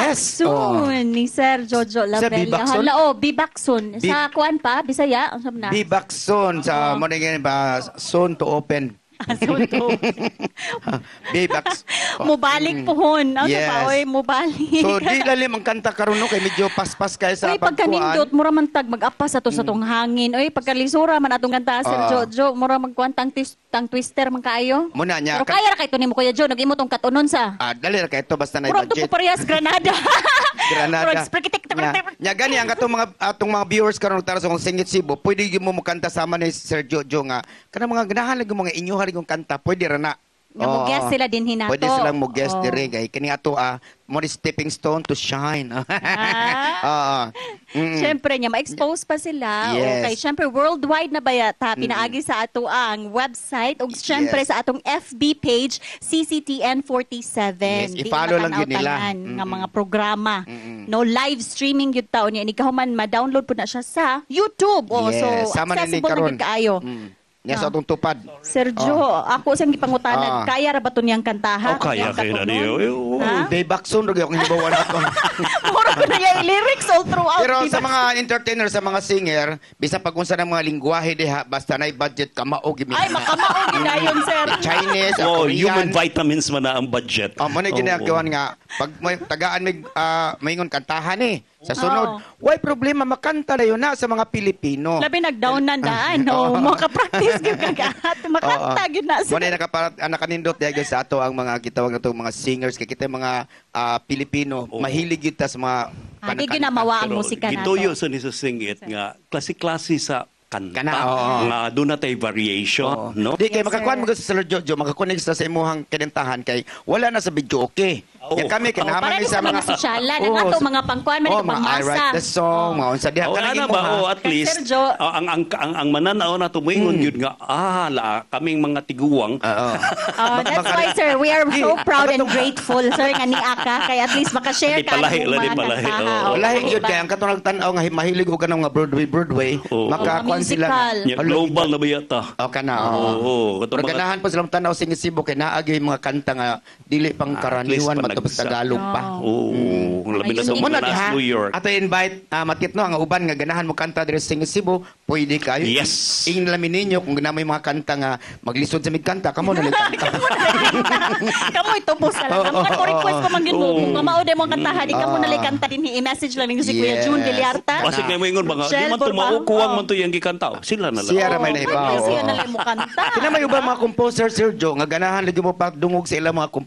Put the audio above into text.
Yes. Bibakson ni Sir Jojo Labella. Bibakson? Hala, Bibakson. Sa kuan pa, Bisaya, ang sabi na. Bibakson sa mo ba soon to open. Bibaks. Mubalik pohon. Ano Yes. pa, mubalik. So di lalim ang kanta karon no kay medyo paspas kay sa pagkanindot mura man tag mag-apas ato sa tong hangin. Pagkalisura man atong kanta Sir Jojo, mura magkuan tang twister man kaayo. Muna niya. Pero kaya ra kay to nimo Kuya Jo, nag-imo tong katunon sa. Dali ra kay to basta na Mura to budget. parehas Granada. Granada. Nya gani ang atong mga viewers karon tara sa kong Singit Cebu, pwede gyud mo kanta sama ni Sir Jojo nga kanang mga ganahan lang mga inyo kung kanta pwede ra na. Mo-guest sila din hinato. Pwede silang mo-guest dire kay kini ato mo stepping stone to shine. Siyempre niya, ma-expose pa sila. Yes. Okay, siyempre worldwide na bayata, pinaagi sa ato ang website o siyempre sa atong FB page, CCTN47. Yes, i-follow lang yun nila. Nga mga programa. No, live streaming yun taon niya. Ikaw man, ma-download po na siya sa YouTube. Yes, So, sama na ni accessible na karon. yun kaayo. Yes, atong tupad. Sergio, ako siyang gipangutanan, kaya ra ba ito niyang kantaha? Kaya na niyo. Bibakson ro gyud hibawan ato. Mura ko na yung lyrics all throughout. Pero sa mga entertainer, sa mga singer, bisa pag unsa ng mga lingwahe diha, basta na budget ka mao gimi. Ay, makamaog na yun, sir. Chinese, Human Korean. vitamins man na ang budget. Mo na ginagawan nga pag may tagaan may maingon kantahan sa sunod. Why problema makanta na yun na sa mga Pilipino. Labi nag-down na daan. Maka-practice gyud kagahat. Makanta gyud na Mo na nakanindot diha sa ato ang mga gitawag nato mga singers kay kita mga Pilipino mahilig gyud ta sa mga Di ginamawa ang musika nato. Gituyo sa ni sa singit nga klase-klase sa kanta. Nga doon na tayo variation. No? Di kay makakuan mo sa Sir Jojo, makakonect sa imong kinantahan kay wala na sa video okay. Yan kami kinahanglan sa mga sosyalan ang ato mga pangkuan man ito mga I write the song, mga unsa diha kanang kanang ba at least ang mananaw na tumingon yun nga kaming mga tiguwang. That's why sir, we are so proud and grateful sir nga ni Aka kay at least maka-share ka Palahi. Wala gyud kay ang katong tan-aw nga mahilig og kanang mga Broadway makakuan sila global na ba yata? kana. Ganahan pa silang tan-aw Singit Cebu kay naagi mga kanta nga dili pang karaniwan matapos Tagalog pa. Labi na sa mga New York. Ato invite matitno ang uban nga ganahan mo kanta diri sa Singit Cebu, pwede kayo. Yes. Inglamin ninyo kung ganamay mga kanta nga maglisod sa migkanta, kamo na kanta. Kamo itubos na lang. Ako request ko man gyud mo kung kamao mo kantahan di kamo na kanta din i-message lang ninyo si Kuya June Deliarta. Kasi kay moingon ba nga di man tumaukuwang man to yang gikanta. Sila na lang. Siya ra may naibaw. Siya na lang mo kanta. Kinamay uban mga composer Sergio nga ganahan lagi mo pa dungog sa ilang mga